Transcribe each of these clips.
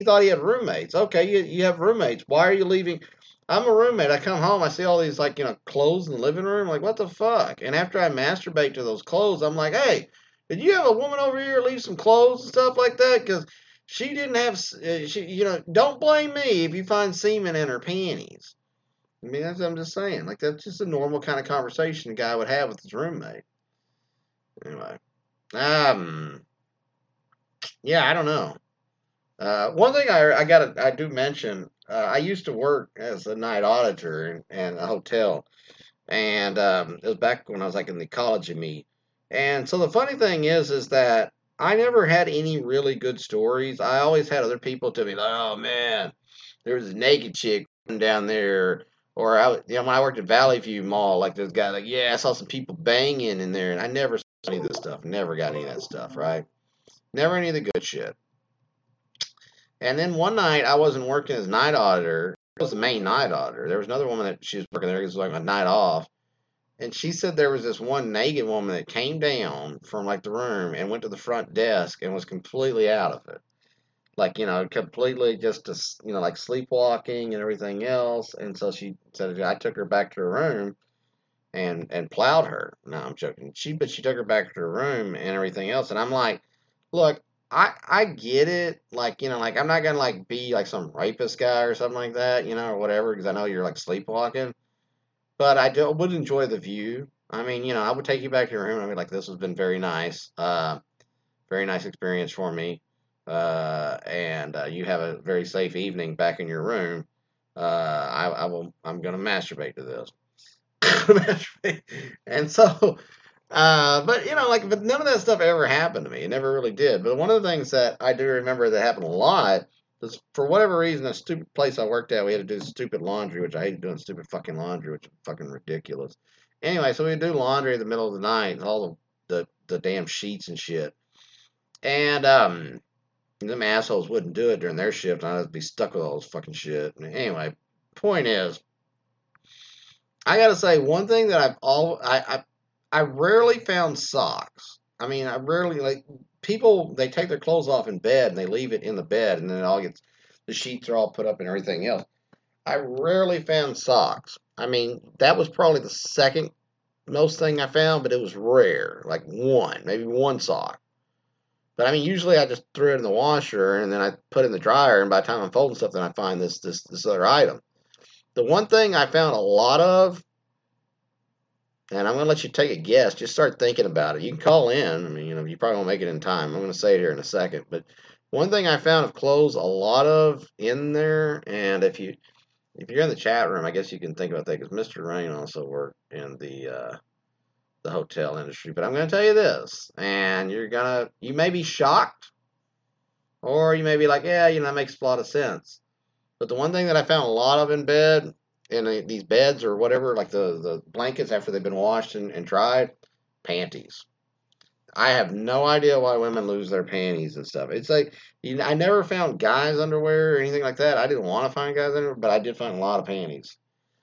thought he had roommates. Okay, you have roommates. Why are you leaving? I'm a roommate. I come home, I see all these like clothes in the living room. Like, what the fuck? And after I masturbate to those clothes, I'm like, hey, did you have a woman over here leave some clothes and stuff like that? Because she didn't have. Don't blame me if you find semen in her panties. I mean, I'm just saying. Like, that's just a normal kind of conversation a guy would have with his roommate. Anyway, um, yeah, I don't know. One thing I do mention. I used to work as a night auditor in a hotel, and it was back when I was like in the college of me. And so the funny thing is that I never had any really good stories. I always had other people tell me, like, "Oh man, there was a naked chick down there," or when I worked at Valley View Mall, like this guy, like, "Yeah, I saw some people banging in there," and I never saw any of this stuff. Never got any of that stuff, right? Never any of the good shit. And then one night I wasn't working as night auditor. I was the main night auditor. There was another woman that she was working there. It was like a night off. And she said there was this one naked woman that came down from like the room and went to the front desk and was completely out of it. Like, completely just, like sleepwalking and everything else. And so she said, I took her back to her room and plowed her. No, I'm joking. But she took her back to her room and everything else. And I'm like, look, I get it. Like, like I'm not gonna like be like some rapist guy or something like that, or whatever, because I know you're like sleepwalking. But would enjoy the view. I mean, I would take you back to your room. I mean, like, this has been very nice. Very nice experience for me. And you have a very safe evening back in your room. I'm gonna masturbate to this. Masturbate. And so, but but none of that stuff ever happened to me. It never really did. But one of the things that I do remember that happened a lot was, for whatever reason, a stupid place I worked at, we had to do stupid laundry, which I hated doing stupid fucking laundry, which is fucking ridiculous. Anyway, so we'd do laundry in the middle of the night, all the damn sheets and shit. And them assholes wouldn't do it during their shift, and I'd be stuck with all this fucking shit. Anyway, point is, I gotta say one thing that I rarely found socks. I mean, I rarely, like, people, they take their clothes off in bed and they leave it in the bed, and then the sheets are all put up and everything else. I rarely found socks. I mean, that was probably the second most thing I found, but it was rare. Like maybe one sock. But I mean, usually I just threw it in the washer and then I put it in the dryer, and by the time I'm folding stuff, then I find this other item. The one thing I found a lot of, and I'm going to let you take a guess. Just start thinking about it. You can call in. I mean, you probably won't make it in time. I'm going to say it here in a second. But one thing I found of clothes a lot of in there, and if you're in the chat room, I guess you can think about that, because Mr. Rain also worked in the hotel industry. But I'm going to tell you this, and you may be shocked, or you may be like, yeah, that makes a lot of sense. But the one thing that I found a lot of in bed, in these beds or whatever, like the blankets after they've been washed and dried, panties. I have no idea why women lose their panties and stuff. It's like, I never found guys' underwear or anything like that. I didn't want to find guys' underwear, but I did find a lot of panties.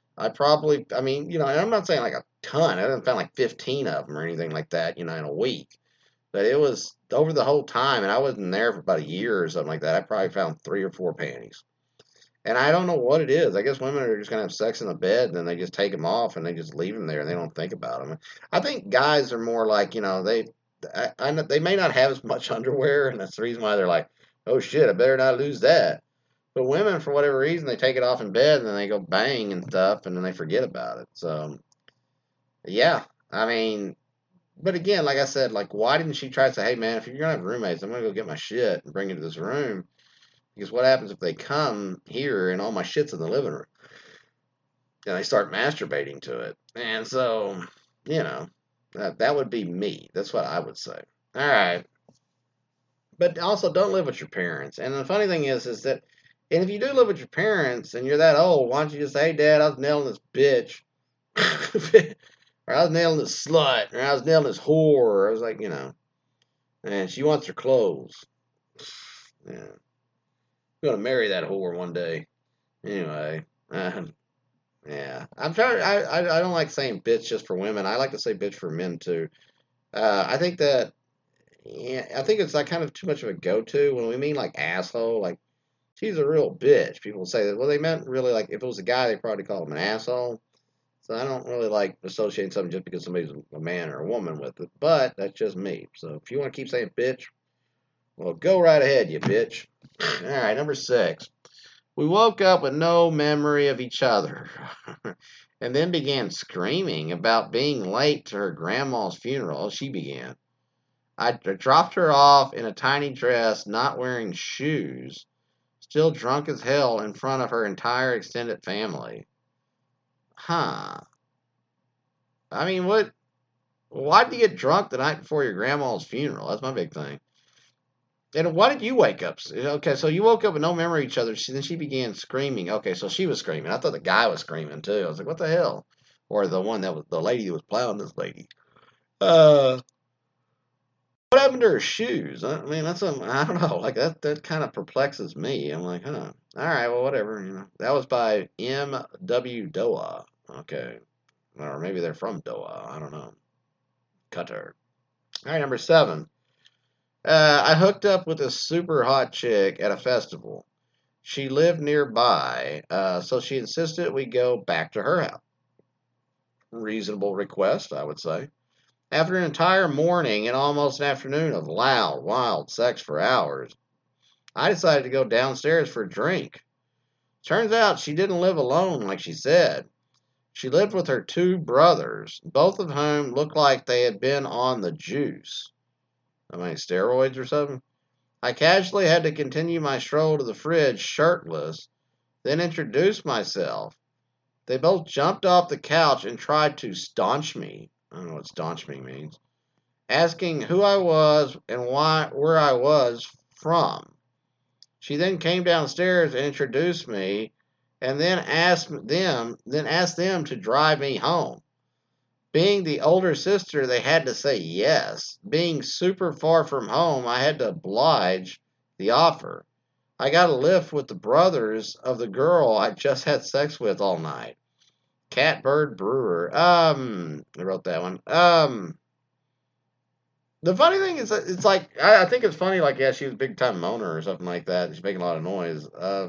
I mean, and I'm not saying like a ton. I didn't find like 15 of them or anything like that, in a week. But it was over the whole time, and I wasn't there for about a year or something like that. I probably found 3 or 4 panties. And I don't know what it is. I guess women are just gonna have sex in the bed, and then they just take them off and they just leave them there and they don't think about them. I think guys are more like, they may not have as much underwear, and that's the reason why they're like, oh shit, I better not lose that. But women, for whatever reason, they take it off in bed and then they go bang and stuff, and then they forget about it. So yeah, I mean, but again, like I said, like, why didn't she try to say, hey man, if you're gonna have roommates, I'm gonna go get my shit and bring it to this room, because what happens if they come here and all my shit's in the living room? And they start masturbating to it. And so, that would be me. That's what I would say. All right. But also, don't live with your parents. And the funny thing is that, and if you do live with your parents and you're that old, why don't you just say, hey, Dad, I was nailing this bitch. Or I was nailing this slut. Or I was nailing this whore. I was like, and she wants her clothes. Yeah. I'm going to marry that whore one day. Anyway. Yeah, I'm trying. I don't like saying bitch just for women. I like to say bitch for men too. I think that, yeah, I think it's like kind of too much of a go-to when we mean like asshole. Like, She's a real bitch. People say that, well, they meant really like, if it was a guy, they probably call him an asshole. So I don't really like associating something just because somebody's a man or a woman with it. But that's just me. So if you want to keep saying bitch, well, go right ahead, you bitch. All right, number 6. We woke up with no memory of each other and then began screaming about being late to her grandma's funeral. She began. I dropped her off in a tiny dress, not wearing shoes, still drunk as hell in front of her entire extended family. Huh. I mean, what? Why did you get drunk the night before your grandma's funeral? That's my big thing. And why did you wake up? Okay, so you woke up with no memory of each other. Then she began screaming. Okay, so she was screaming. I thought the guy was screaming too. I was like, what the hell? Or the one that was the lady who was plowing this lady. What happened to her shoes? I mean, I don't know. Like that kind of perplexes me. I'm like, huh. All right, well, whatever. That was by M.W. Doa. Okay, or maybe they're from Doha. I don't know. Qatar. All right, number 7. I hooked up with a super hot chick at a festival. She lived nearby, so she insisted we go back to her house. Reasonable request, I would say. After an entire morning and almost an afternoon of loud, wild sex for hours, I decided to go downstairs for a drink. Turns out she didn't live alone like she said. She lived with her 2 brothers, both of whom looked like they had been on the juice. I mean, steroids or something? I casually had to continue my stroll to the fridge shirtless, then introduce myself. They both jumped off the couch and tried to staunch me. I don't know what staunch me means. Asking who I was and where I was from. She then came downstairs and introduced me and then asked them to drive me home. Being the older sister, they had to say yes. Being super far from home, I had to oblige the offer. I got a lift with the brothers of the girl I just had sex with all night. Catbird Brewer. I wrote that one. The funny thing is, it's like, I think it's funny, like, yeah, she was a big time moaner or something like that. She's making a lot of noise.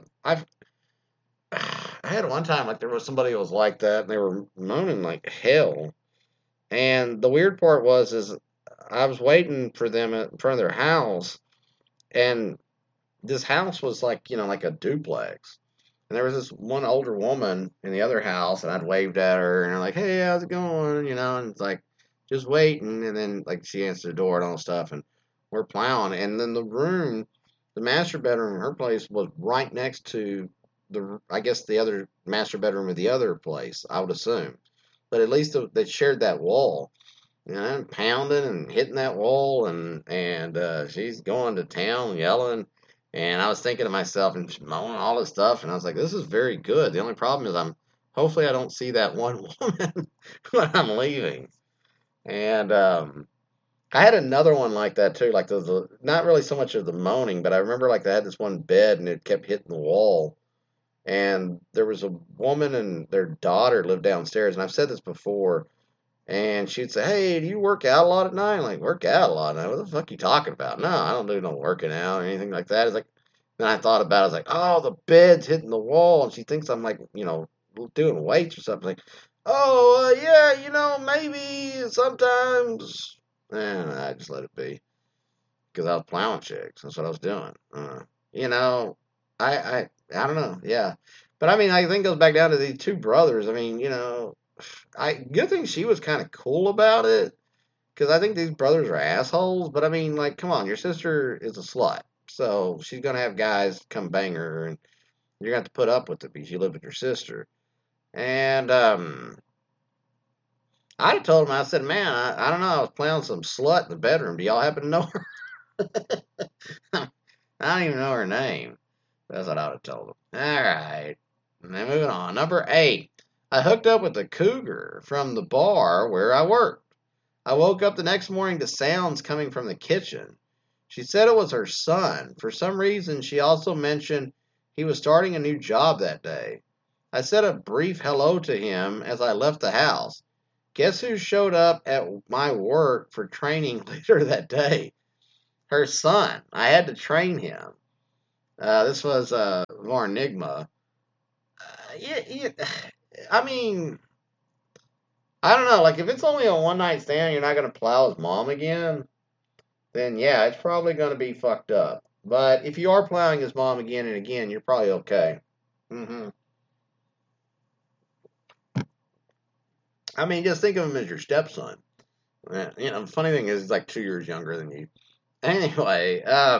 I had one time, like, there was somebody who was like that, and they were moaning like hell. And the weird part is I was waiting for them in front of their house, and this house was like, like a duplex. And there was this one older woman in the other house, and I'd waved at her, and they're like, "Hey, how's it going?" And it's like, just waiting. And then, like, she answered the door and all stuff, and we're plowing. And then the master bedroom in her place was right next to I guess, the other master bedroom of the other place, I would assume. But at least they shared that wall. I'm pounding and hitting that wall, and she's going to town yelling. And I was thinking to myself and mowing all this stuff, and I was like, this is very good. The only problem is hopefully I don't see that one woman when I'm leaving. And I had another one like that too, like not really so much of the moaning, but I remember like they had this one bed and it kept hitting the wall. And there was a woman and their daughter lived downstairs, and I've said this before. And she'd say, "Hey, do you work out a lot at night?" I'm like, "Work out a lot at night? What the fuck are you talking about?" "No, I don't do no working out or anything like that." It's like, then I thought about it. I was like, "Oh, the bed's hitting the wall," and she thinks I'm like, doing weights or something. Like, "Oh, yeah, maybe sometimes." And I just let it be because I was plowing chicks. That's what I was doing. You know, I don't know. Yeah, but I mean, I think it goes back down to these 2 brothers. I mean, good thing she was kind of cool about it, because I think these brothers are assholes. But I mean, like, come on, your sister is a slut, so she's gonna have guys come bang her, and you're gonna have to put up with it because you live with your sister. And I told him, I said, man, I don't know, I was playing some slut in the bedroom. Do y'all happen to know her? I don't even know her name. That's what I would have told him. All right, and then moving on. Number 8. I hooked up with a cougar from the bar where I worked. I woke up the next morning to sounds coming from the kitchen. She said it was her son. For some reason, she also mentioned he was starting a new job that day. I said a brief hello to him as I left the house. Guess who showed up at my work for training later that day? Her son. I had to train him. This was Varnigma. Yeah, I mean, I don't know. Like, if it's only a one night stand, you're not gonna plow his mom again. Then yeah, it's probably gonna be fucked up. But if you are plowing his mom again and again, you're probably okay. hmm I mean, just think of him as your stepson. The funny thing is, he's like 2 years younger than you. Anyway,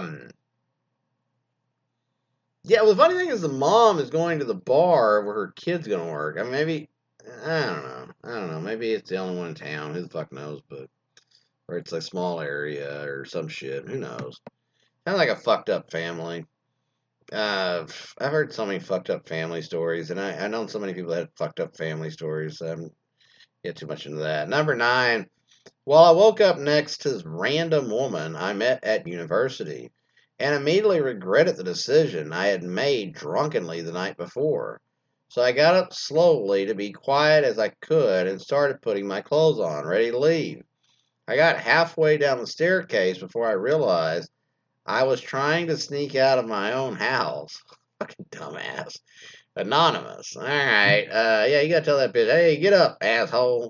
yeah. Well, the funny thing is, the mom is going to the bar where her kid's gonna work. I mean, maybe I don't know. I don't know. Maybe it's the only one in town. Who the fuck knows? But or it's a small area or some shit. Who knows? Kind of like a fucked up family. I've heard so many fucked up family stories, and I know so many people that had fucked up family stories. So I don't get too much into that. Number nine. Well, I woke up next to this random woman I met at university and immediately regretted the decision I had made drunkenly the night before. So I got up slowly to be quiet as I could and started putting my clothes on, ready to leave. I got halfway down the staircase before I realized I was trying to sneak out of my own house. Fucking dumbass. Anonymous. All right. Yeah, you gotta tell that bitch, hey, get up, asshole.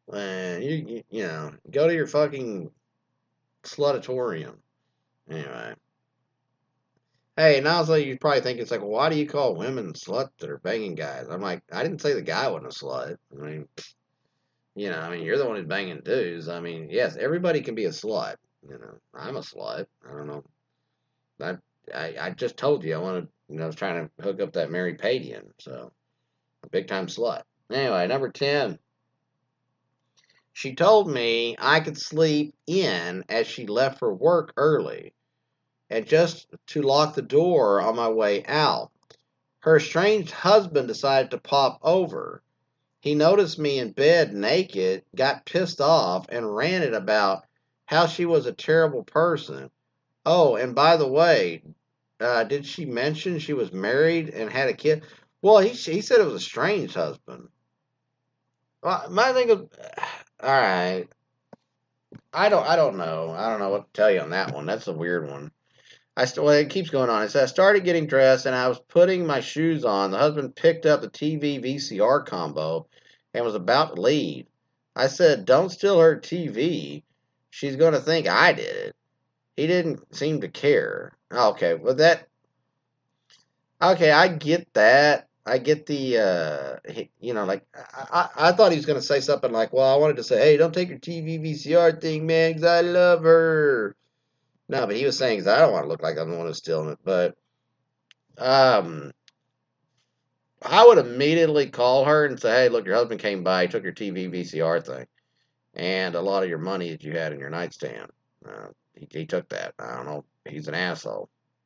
Go to your fucking slutatorium. Anyway. Hey, and also you probably think it's like, well, why do you call women sluts that are banging guys? I'm like, I didn't say the guy wasn't a slut. You're the one who's banging dudes. I mean, yes, everybody can be a slut. I'm a slut. I don't know. I I just told you I wanted, I was trying to hook up that Mary Padian, so a big time slut. Anyway, number 10. She told me I could sleep in as she left for work early and just to lock the door on my way out. Her estranged husband decided to pop over. He noticed me in bed naked, got pissed off, and ranted about how she was a terrible person. Oh, and by the way, did she mention she was married and had a kid? Well, he said it was a strange husband. Well, my thing is, all right. I don't know. I don't know what to tell you on that one. That's a weird one. Well, it keeps going on. It says I started getting dressed and I was putting my shoes on. The husband picked up the TV VCR combo and was about to leave. I said, "Don't steal her TV. She's going to think I did it." He didn't seem to care. Okay, well that okay, I get that. I get the like I thought he was gonna say something like, "Well, I wanted to say, hey, don't take your TV VCR thing, man, 'cause I love her." No, but he was saying, 'cause I don't want to look like I'm the one who's stealing it. But um, I would immediately call her and say, "Hey, look, your husband came by, he took your TV VCR thing, and a lot of your money that you had in your nightstand. He took that. I don't know. He's an asshole."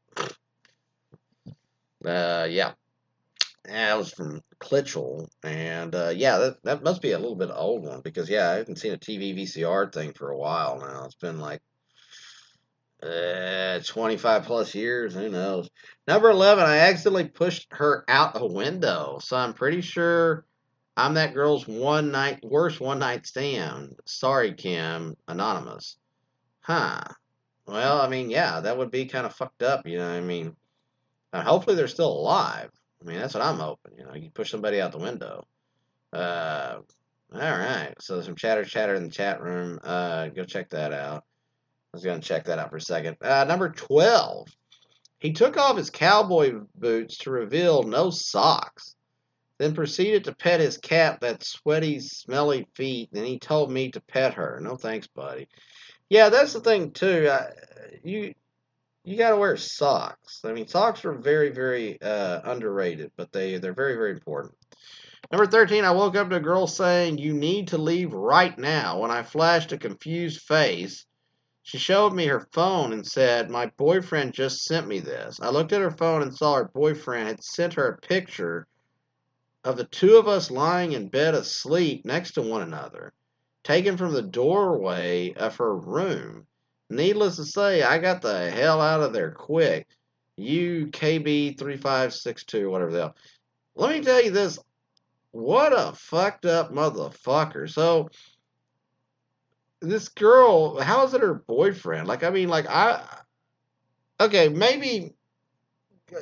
Yeah. Yeah, that was from Klitschel, and yeah, that must be a little bit old one because yeah, I haven't seen a TV VCR thing for a while now. It's been like 25 plus years. Who knows? Number 11, I accidentally pushed her out a window, so I'm pretty sure I'm that girl's worst one night stand. Sorry, Kim, anonymous. Huh? Well, I mean, yeah, that would be kind of fucked up. You know what I mean? Hopefully they're still alive. I mean, that's what I'm hoping. You push somebody out the window. Uh, all right. So some chatter in the chat room. Go check that out. I was going to check that out for a second. Number 12. He took off his cowboy boots to reveal no socks, then proceeded to pet his cat that sweaty, smelly feet. Then he told me to pet her. No thanks, buddy. Yeah, that's the thing too. You you got to wear socks. I mean, socks are very, very underrated, but they're very, very important. Number 13, I woke up to a girl saying, "You need to leave right now." When I flashed a confused face, she showed me her phone and said, "My boyfriend just sent me this." I looked at her phone and saw her boyfriend had sent her a picture of the two of us lying in bed asleep next to one another, taken from the doorway of her room. Needless to say, I got the hell out of there quick. You KB3562, whatever the hell. Let me tell you this. What a fucked up motherfucker. So, this girl, how is it her boyfriend? Like, I mean, like, okay, maybe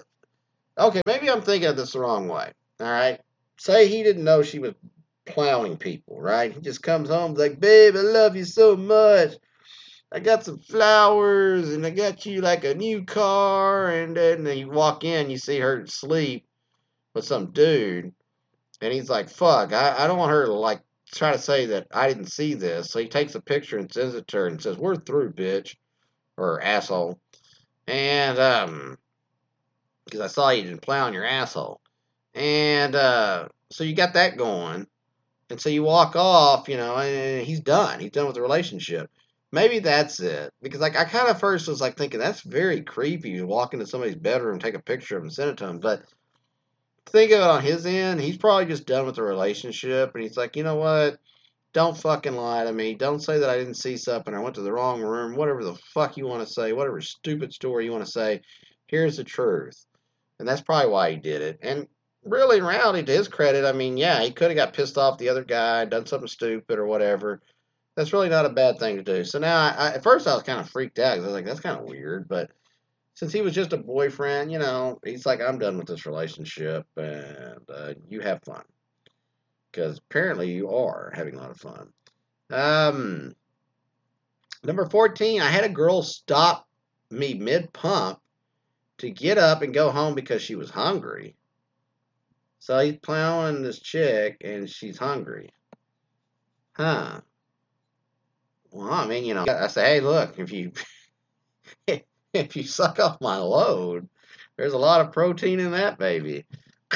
Okay, maybe I'm thinking of this the wrong way. All right. Say he didn't know she was clowning people, right? He just comes home like, babe, I love you so much. I got some flowers and I got you like a new car. And then you walk in, you see her asleep with some dude. And he's like, fuck, I don't want her to like try to say that I didn't see this. So he takes a picture and sends it to her and says, we're through, bitch. Or asshole. And, because I saw you didn't plow on your asshole. And so you got that going. And so you walk off, and he's done. He's done with the relationship. Maybe that's it. Because like I kind of first was like thinking that's very creepy. You walk into somebody's bedroom, take a picture of him, and send it to him. But think of it on his end, he's probably just done with the relationship, and he's like, you know what? Don't fucking lie to me. Don't say that I didn't see something. I went to the wrong room. Whatever the fuck you want to say, whatever stupid story you want to say, here's the truth. And that's probably why he did it. And really, in reality, to his credit, I mean, yeah, he could have got pissed off the other guy, done something stupid or whatever. That's really not a bad thing to do. So now, at first, I was kind of freaked out because I was like, that's kind of weird. But since he was just a boyfriend, he's like, I'm done with this relationship and you have fun. Because apparently you are having a lot of fun. Um, Number 14, I had a girl stop me mid pump to get up and go home because she was hungry. So he's plowing this chick and she's hungry. Huh. Well, I mean, I say, hey, look, if you if you suck off my load, there's a lot of protein in that baby.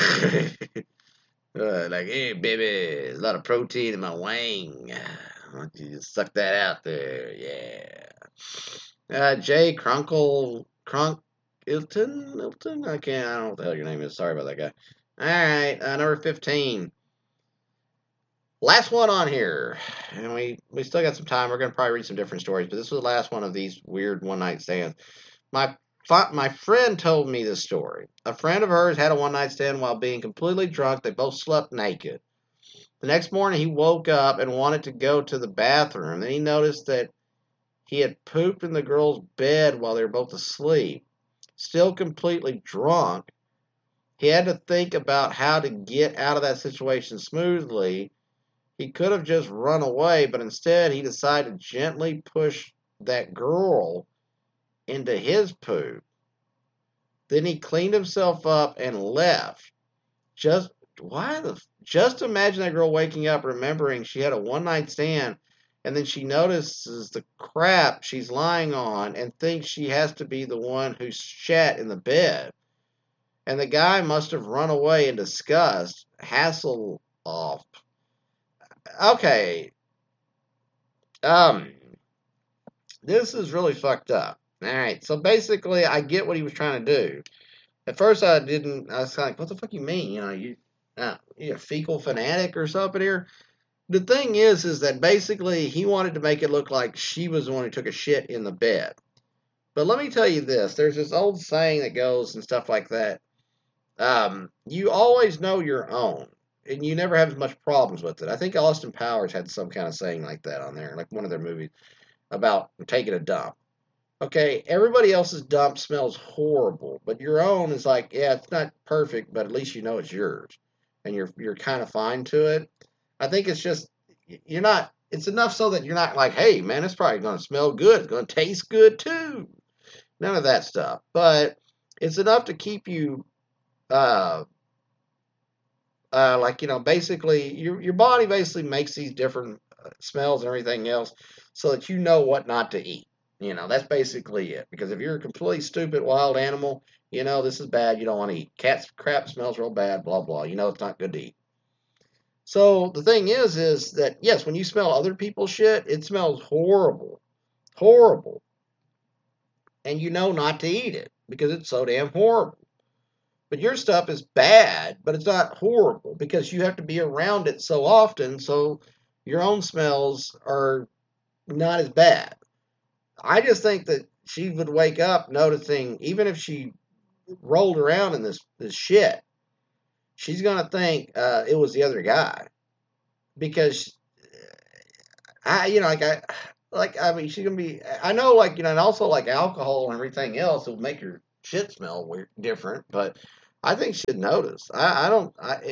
Like, hey, baby, there's a lot of protein in my wang. Why don't you just suck that out there? Yeah. Jay Ilton? I don't know what the hell your name is. Sorry about that guy. All right, number 15. Last one on here, and we still got some time. We're gonna probably read some different stories, but this was the last one of these weird one night stands. My my friend told me this story. A friend of hers had a one night stand while being completely drunk. They both slept naked. The next morning, he woke up and wanted to go to the bathroom. Then he noticed that he had pooped in the girl's bed while they were both asleep. Still completely drunk, he had to think about how to get out of that situation smoothly. He could have just run away, but instead he decided to gently push that girl into his poop. Then he cleaned himself up and left. Just just imagine that girl waking up remembering she had a one night stand and then she notices the crap she's lying on and thinks she has to be the one who shat in the bed. And the guy must have run away in disgust. Hasselhoff. Okay. Um, this is really fucked up. All right. So basically, I get what he was trying to do. At first, I didn't. I was kind of like, "What the fuck you mean? You a fecal fanatic or something here?" The thing is that basically he wanted to make it look like she was the one who took a shit in the bed. But let me tell you this: there's this old saying that goes and stuff like that. You always know your own, and you never have as much problems with it. I think Austin Powers had some kind of saying like that on there, like one of their movies about taking a dump. Okay, everybody else's dump smells horrible, but your own is like, yeah, it's not perfect, but at least you know it's yours, and you're kind of fine to it. I think it's just you're not. It's enough so that you're not like, hey, man, it's probably going to smell good. It's going to taste good too. None of that stuff, but it's enough to keep you uh, like basically your body basically makes these different smells and everything else so that you know what not to eat. That's basically it. Because if you're a completely stupid wild animal, this is bad. You don't want to eat. Cat's crap smells real bad. Blah blah. It's not good to eat. So the thing is that yes, when you smell other people's shit, it smells horrible, horrible, and you know not to eat it because it's so damn horrible. But your stuff is bad, but it's not horrible because you have to be around it so often, so your own smells are not as bad. I just think that she would wake up noticing, even if she rolled around in this shit, she's gonna think it was the other guy because I mean, she's gonna be. I know, and also like alcohol and everything else will make your shit smell weird, different, but I think she'd notice. I don't.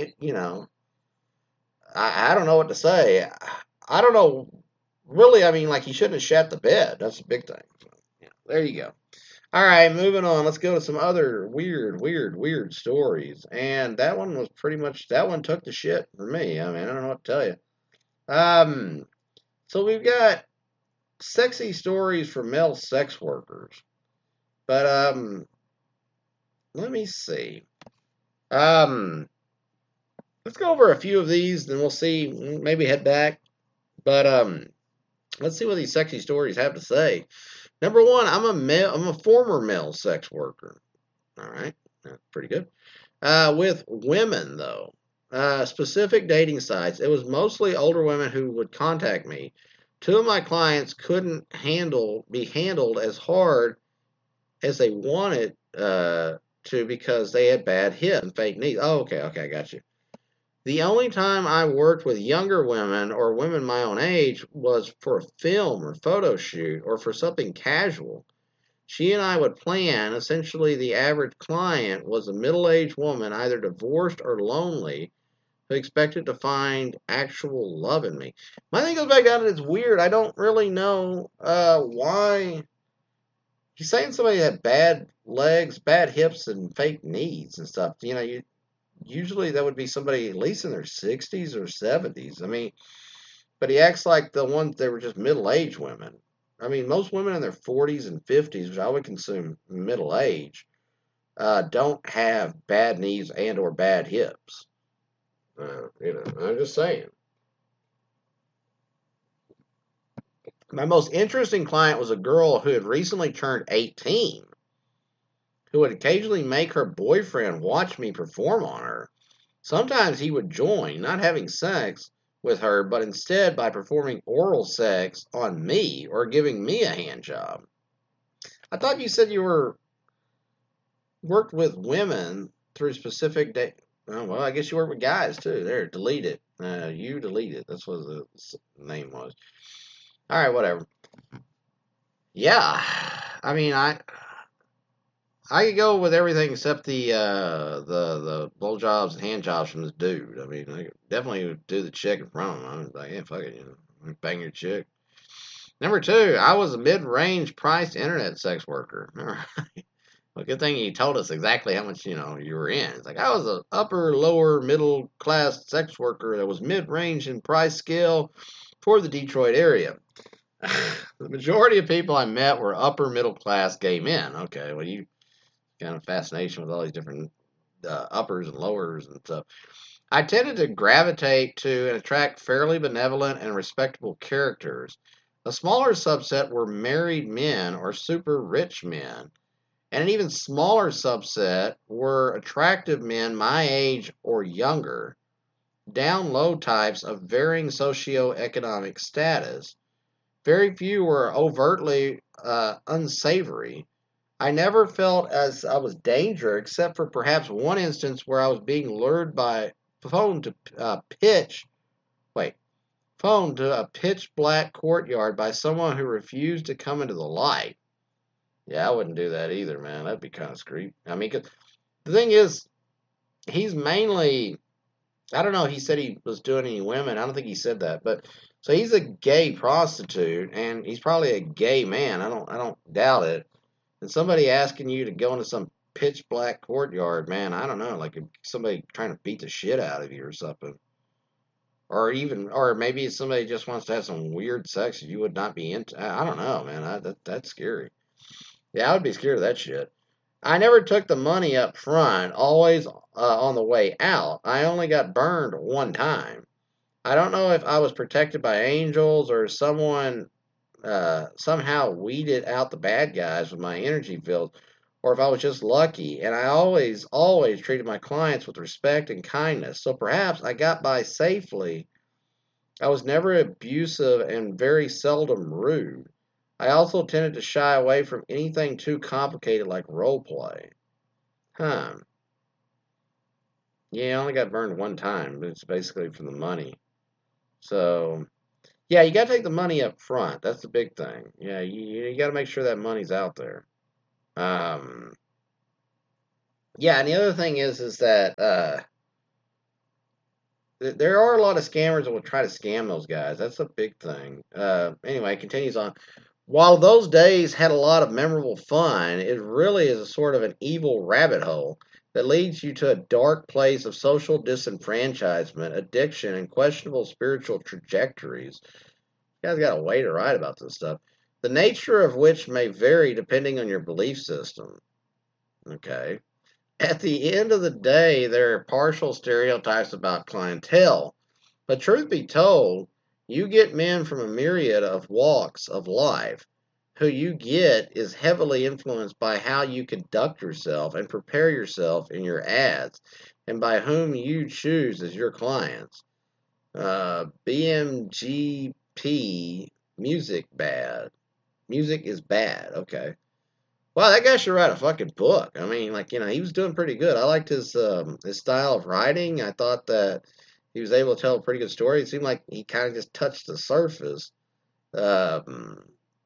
I don't know what to say. I don't know. Really, I mean, like he shouldn't have shat the bed. That's a big thing. So, yeah, there you go. All right, moving on. Let's go to some other weird stories. And that one was pretty much that one took the shit for me. I mean, I don't know what to tell you. Um, so we've got sexy stories for male sex workers, but let me see. Um, let's go over a few of these, then we'll see. Maybe head back, but let's see what these sexy stories have to say. Number one, I'm a former male sex worker. All right, that's pretty good. With women, though, specific dating sites, it was mostly older women who would contact me. Two of my clients couldn't be handled as hard as they wanted to because they had bad hips and fake knees. Oh, okay, I got you. The only time I worked with younger women or women my own age was for a film or photo shoot or for something casual. She and I would plan. Essentially, the average client was a middle aged woman, either divorced or lonely, who expected to find actual love in me. My thing goes back down to it's weird. I don't really know why. He's saying somebody had bad legs, bad hips, and fake knees and stuff. Usually that would be somebody at least in their 60s or 70s. I mean, but he acts like the ones they were just middle-aged women. I mean, most women in their 40s and 50s, which I would consume middle age, don't have bad knees and or bad hips. I'm just saying. My most interesting client was a girl who had recently turned 18, who would occasionally make her boyfriend watch me perform on her. Sometimes he would join, not having sex with her, but instead by performing oral sex on me or giving me a hand job. I thought you said you worked with women through specific day. Oh, well, I guess you work with guys too. There, delete it. You delete it. That's what the name was. All right, whatever. Yeah, I mean, I could go with everything except the blowjobs and hand jobs from this dude. I mean, I definitely would do the chick in front of him. I'm like, yeah, fuck it, bang your chick. Number two, I was a mid-range priced internet sex worker. All right. Well, good thing you told us exactly how much you were in. It's like I was a upper, lower, middle class sex worker that was mid-range in price scale for the Detroit area. The majority of people I met were upper middle class gay men. Okay, well you kind of fascination with all these different uppers and lowers and stuff. I tended to gravitate to and attract fairly benevolent and respectable characters. A smaller subset were married men or super rich men, and an even smaller subset were attractive men my age or younger, down low types of varying socioeconomic status. Very few were overtly unsavory. I never felt as I was danger, except for perhaps one instance where I was being lured by phone to pitch. Wait, phone to a pitch black courtyard by someone who refused to come into the light. Yeah, I wouldn't do that either, man. That'd be kind of creepy. I mean, 'cause the thing is, he's mainly. I don't know. He said he was doing any women. I don't think he said that, but so he's a gay prostitute, and he's probably a gay man. I don't doubt it. And somebody asking you to go into some pitch black courtyard, man, I don't know, like somebody trying to beat the shit out of you or something. Or maybe somebody just wants to have some weird sex you would not be into. I don't know, man. That's scary. Yeah, I would be scared of that shit. I never took the money up front, always on the way out. I only got burned one time. I don't know if I was protected by angels or someone somehow weeded out the bad guys with my energy field, or if I was just lucky. And I always treated my clients with respect and kindness. So perhaps I got by safely. I was never abusive and very seldom rude. I also tended to shy away from anything too complicated like role play. Huh. Yeah, I only got burned one time, but it's basically for the money. So, yeah, you got to take the money up front. That's the big thing. Yeah, you got to make sure that money's out there. Um, Yeah, and the other thing is that there are a lot of scammers that will try to scam those guys. That's a big thing. Anyway, it continues on. While those days had a lot of memorable fun, it really is a sort of an evil rabbit hole that leads you to a dark place of social disenfranchisement, addiction, and questionable spiritual trajectories. You guys got a way to write about this stuff. The nature of which may vary depending on your belief system. Okay. At the end of the day, there are partial stereotypes about clientele, but truth be told, you get men from a myriad of walks of life. Who you get is heavily influenced by how you conduct yourself and prepare yourself in your ads, and by whom you choose as your clients. BMGP music bad. Music is bad. Okay. Wow, that guy should write a fucking book. I mean, like, he was doing pretty good. I liked his style of writing. I thought that he was able to tell a pretty good story. It seemed like he kind of just touched the surface. Um,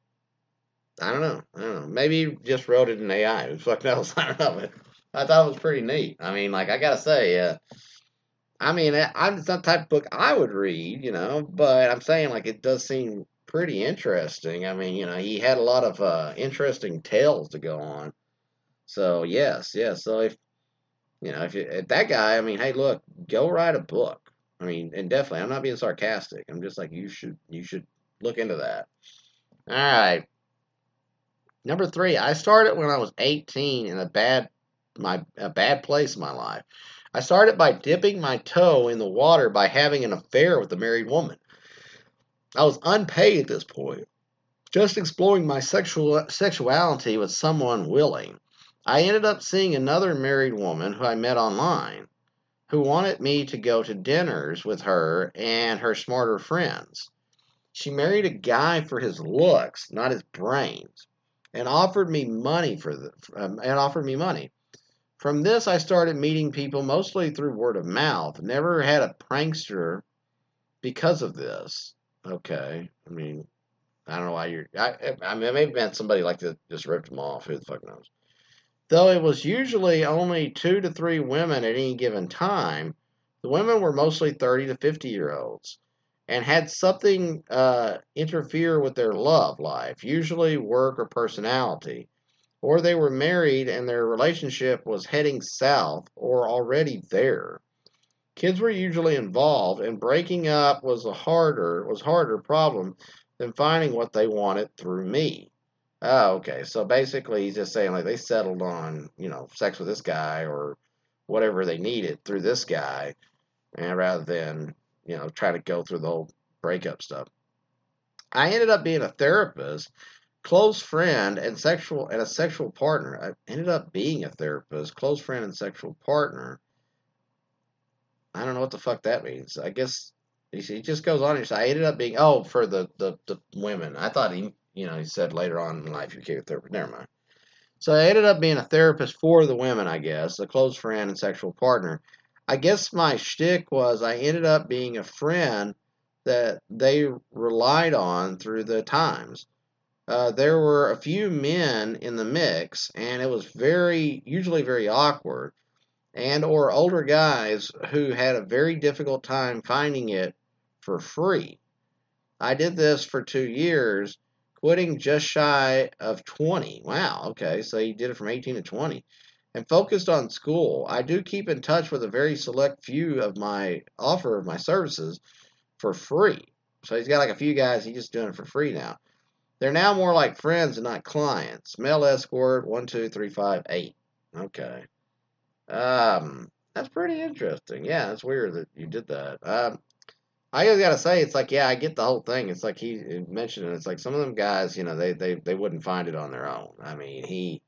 I don't know. I don't know. Maybe he just wrote it in AI. Who the fuck knows? I don't know. But I thought it was pretty neat. I mean, like, I gotta say, I mean, it's not the type of book I would read, but I'm saying, like, it does seem pretty interesting. I mean, he had a lot of interesting tales to go on. So yes, yes. So if that guy, I mean, hey, look, go write a book. I mean, and definitely, I'm not being sarcastic. I'm just like you should look into that. All right, number three. I started when I was 18 in a bad place in my life. I started by dipping my toe in the water by having an affair with a married woman. I was unpaid at this point, just exploring my sexuality with someone willing. I ended up seeing another married woman who I met online, who wanted me to go to dinners with her and her smarter friends. She married a guy for his looks, not his brains, and offered me money and offered me money. From this, I started meeting people mostly through word of mouth. Never had a prankster because of this. Okay, I mean, I don't know why you're. I mean, maybe met somebody like that just ripped them off. Who the fuck knows? Though it was usually only 2 to 3 women at any given time, the women were mostly 30 to 50-year-olds and had something interfere with their love life, usually work or personality, or they were married and their relationship was heading south or already there. Kids were usually involved, and breaking up was harder problem than finding what they wanted through me. Oh, okay. So basically, he's just saying like they settled on sex with this guy or whatever they needed through this guy, and rather than try to go through the whole breakup stuff. I ended up being a therapist, close friend, and a sexual partner. I ended up being a therapist, close friend, and sexual partner. I don't know what the fuck that means. I guess he just goes on and says, I ended up being, for the women. I thought he said later on in life you became a therapist. Never mind. So I ended up being a therapist for the women, I guess, a close friend and sexual partner. I guess my shtick was I ended up being a friend that they relied on through the times. There were a few men in the mix, and it was usually very awkward and or older guys who had a very difficult time finding it for free. I did this for 2 years, quitting just shy of 20. Wow, okay, so you did it from 18 to 20. And focused on school. I do keep in touch with a very select few of my offer of my services for free. So he's got like a few guys, he's just doing it for free now. They're now more like friends and not clients. Male escort 1, 2, 3, 5, 8. Okay. That's pretty interesting. Yeah, that's weird that you did that. I just gotta say, it's like, yeah, I get the whole thing. It's like he mentioned it. It's like some of them guys, they wouldn't find it on their own. I mean,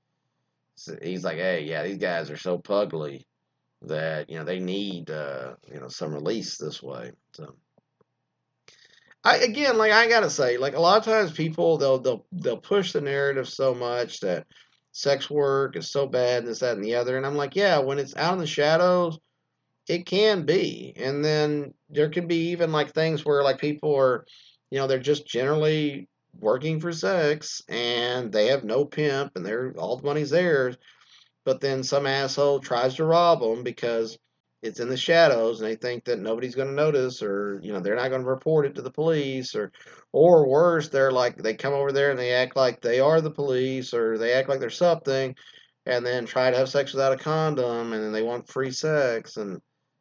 he's like, hey, yeah, these guys are so pugly that they need some release this way. So I gotta say, like a lot of times people they'll push the narrative so much that sex work is so bad, this, that, and the other, and I'm like, yeah, when it's out in the shadows it can be. And then there can be even like things where like people are, they're just generally working for sex and they have no pimp and all the money's theirs. but then some asshole tries to rob them because it's in the shadows and they think that nobody's going to notice, or they're not going to report it to the police, or worse, they're like, they come over there and they act like they are the police, or they act like they're something, and then try to have sex without a condom, and then they want free sex. And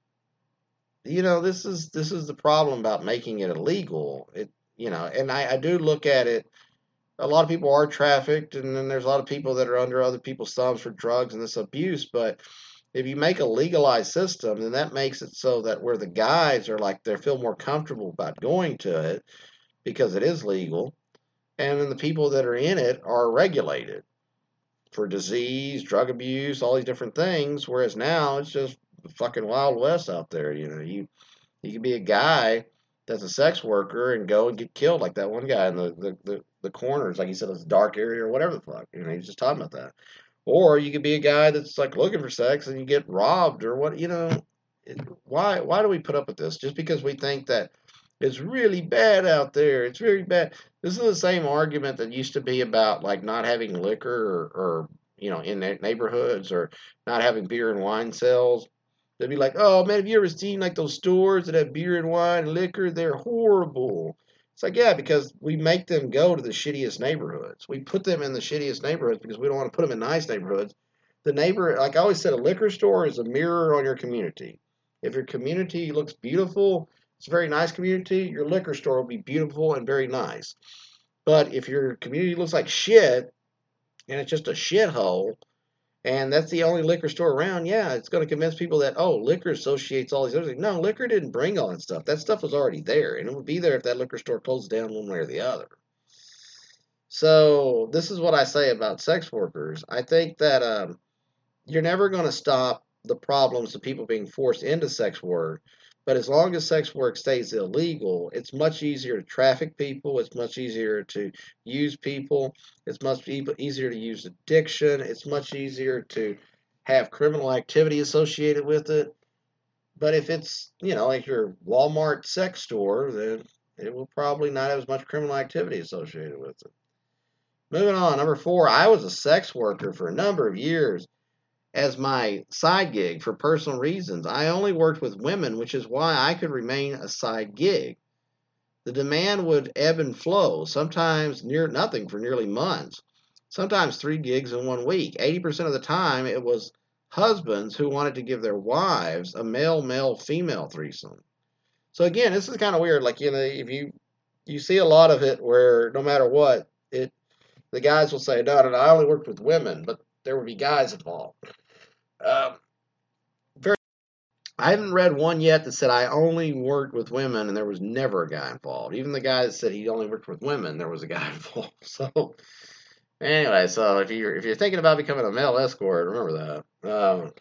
this is the problem about making it illegal. And I do look at it. A lot of people are trafficked, and then there's a lot of people that are under other people's thumbs for drugs and this abuse. But if you make a legalized system, then that makes it so that where the guys are like, they feel more comfortable about going to it because it is legal, and then the people that are in it are regulated for disease, drug abuse, all these different things. Whereas now it's just the fucking Wild West out there. You can be a guy that's a sex worker and go and get killed, like that one guy in the corners, like he said, it's a dark area or whatever the fuck. He's just talking about that. Or you could be a guy that's like looking for sex and you get robbed or what. Why do we put up with this? Just because we think that it's really bad out there. It's very bad. This is the same argument that used to be about like not having liquor or in neighborhoods, or not having beer and wine sales. They'd be like, "Oh man, have you ever seen like those stores that have beer and wine and liquor? They're horrible." It's like, yeah, because we make them go to the shittiest neighborhoods. We put them in the shittiest neighborhoods because we don't want to put them in nice neighborhoods. Like I always said, a liquor store is a mirror on your community. If your community looks beautiful, it's a very nice community, your liquor store will be beautiful and very nice. But if your community looks like shit and it's just a shithole, and that's the only liquor store around, yeah, it's going to convince people that, oh, liquor associates all these other things. No, liquor didn't bring all that stuff. That stuff was already there, and it would be there if that liquor store closed down one way or the other. So this is what I say about sex workers. I think that you're never going to stop the problems of people being forced into sex work. But as long as sex work stays illegal, it's much easier to traffic people. It's much easier to use people. It's much easier to use addiction. It's much easier to have criminal activity associated with it. But if it's, like your Walmart sex store, then it will probably not have as much criminal activity associated with it. Moving on, number 4, I was a sex worker for a number of years as my side gig for personal reasons. I only worked with women, which is why I could remain a side gig. The demand would ebb and flow, sometimes near nothing for nearly months, sometimes 3 gigs in 1 week. 80% of the time, it was husbands who wanted to give their wives a male-male female threesome. So again, this is kind of weird. Like, if you see a lot of it where no matter what, the guys will say, no, I only worked with women, but there would be guys involved. Very. I haven't read one yet that said I only worked with women and there was never a guy involved. Even the guy that said he only worked with women, there was a guy involved. So anyway, so if you're thinking about becoming a male escort, remember that.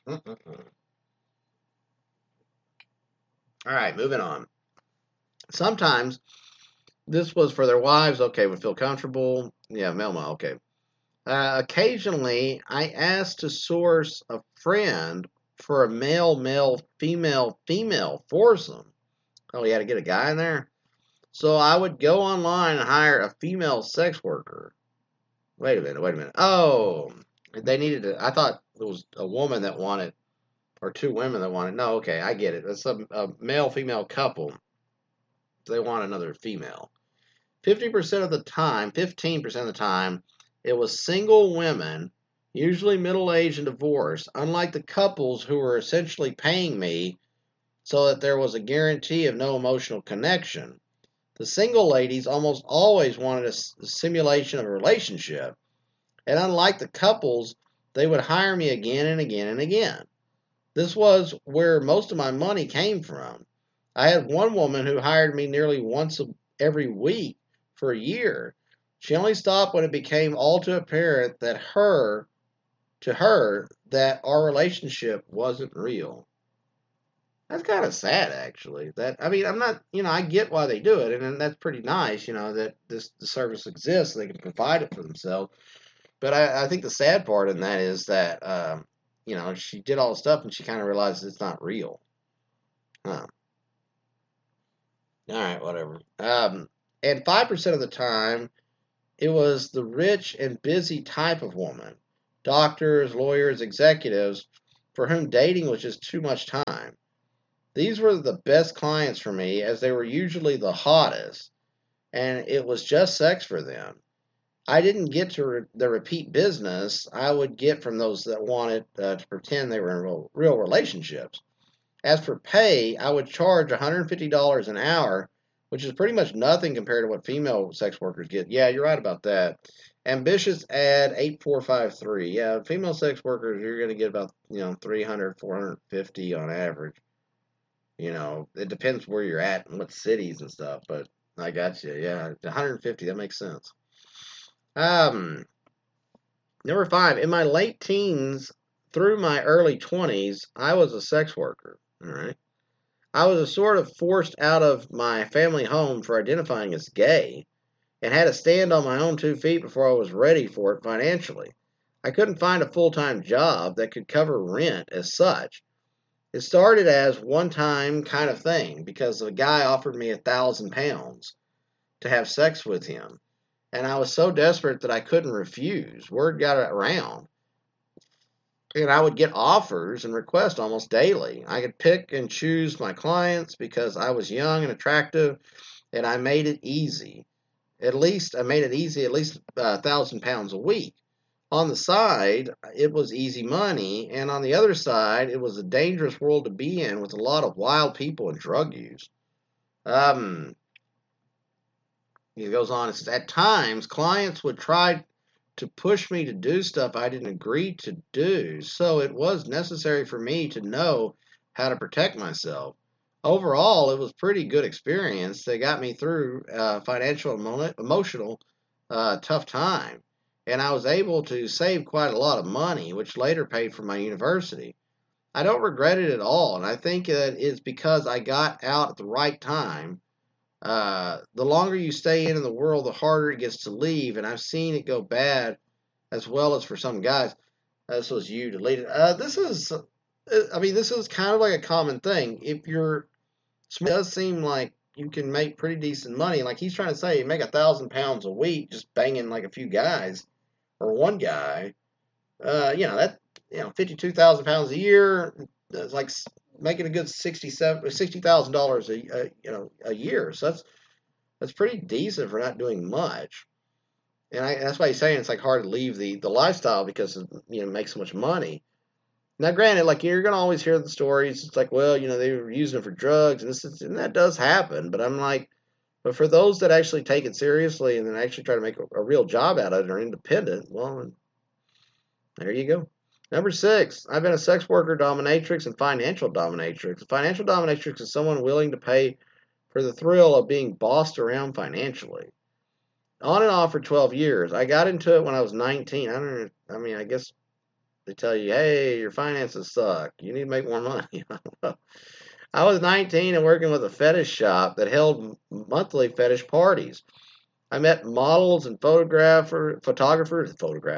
All right, moving on. Sometimes this was for their wives. Okay, would feel comfortable. Yeah, male, okay. Occasionally, I asked to source a friend for a male, female foursome. Oh, you had to get a guy in there? So I would go online and hire a female sex worker. Wait a minute. Oh, they needed to. I thought it was a woman that wanted, or 2 women that wanted. No, okay, I get it. It's a male-female couple. They want another female. 15% of the time, it was single women, usually middle-aged and divorced, unlike the couples who were essentially paying me so that there was a guarantee of no emotional connection. The single ladies almost always wanted a simulation of a relationship, and unlike the couples, they would hire me again and again and again. This was where most of my money came from. I had one woman who hired me nearly once every week for a year. She only stopped when it became all too apparent that to her that our relationship wasn't real. That's kind of sad, actually. I'm not, I get why they do it, and that's pretty nice, that the service exists, so they can provide it for themselves. But I think the sad part in that is that, she did all the stuff and she kind of realizes it's not real. Huh. All right, whatever. And 5% of the time, it was the rich and busy type of woman. doctors, lawyers, executives for whom dating was just too much time. These were the best clients for me as they were usually the hottest, and it was just sex for them. I didn't get to the repeat business I would get from those that wanted to pretend they were in real relationships. As for pay, I would charge $150 an hour, which is pretty much nothing compared to what female sex workers get. Yeah, you're right about that. Ambitious ad 8453. Yeah, female sex workers, you're going to get about, 300, 450 on average. It depends where you're at and what cities and stuff, but I got you. Yeah, 150, that makes sense. Um, Number 5, in my late teens through my early 20s, I was a sex worker. All right. I was a sort of forced out of my family home for identifying as gay and had to stand on my own 2 feet before I was ready for it financially. I couldn't find a full time job that could cover rent as such. It started as one time kind of thing because a guy offered me £1,000 to have sex with him. And I was so desperate that I couldn't refuse. Word got around. And I would get offers and requests almost daily. I could pick and choose my clients because I was young and attractive, and I made it easy. I made it easy at least £1,000 a week. On the side, it was easy money, and on the other side, it was a dangerous world to be in with a lot of wild people and drug use. He goes on, it says, at times, clients would try to push me to do stuff I didn't agree to do, so it was necessary for me to know how to protect myself. Overall, it was a pretty good experience. They got me through financial and emotional tough time, and I was able to save quite a lot of money, which later paid for my university. I don't regret it at all, and I think that it's because I got out at the right time. The longer you stay in the world, the harder it gets to leave, and I've seen it go bad as well as for some guys. This was you deleted. This is kind of like a common thing. If you're smart, it does seem like you can make pretty decent money. Like he's trying to say, you make £1,000 a week just banging like a few guys or one guy. £52,000 a year. It's like making a good $60,000 a year. So that's pretty decent for not doing much. And that's why he's saying it's like hard to leave the lifestyle because it makes so much money. Now, granted, like you're gonna always hear the stories. It's like, well, they were using it for drugs, and that does happen. But I'm like, but for those that actually take it seriously and then actually try to make a real job out of it and are independent, well, there you go. Number 6, I've been a sex worker, dominatrix, and financial dominatrix. A financial dominatrix is someone willing to pay for the thrill of being bossed around financially. On and off for 12 years. I got into it when I was 19. I guess they tell you, hey, your finances suck. You need to make more money. I was 19 and working with a fetish shop that held monthly fetish parties. I met models and photographers